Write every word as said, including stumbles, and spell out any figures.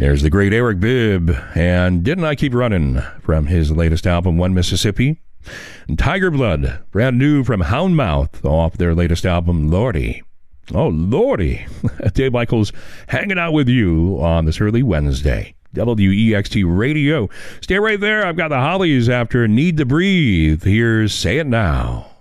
There's the great Eric Bibb, and Didn't I Keep Running from his latest album, One Mississippi. And Tiger Blood, brand new from Houndmouth, off their latest album, Lordy. Oh, Lordy. Dave Michaels hanging out with you on this early Wednesday. W E X T Radio. Stay right there. I've got the Hollies after Need to Breathe. Here's Say It Now.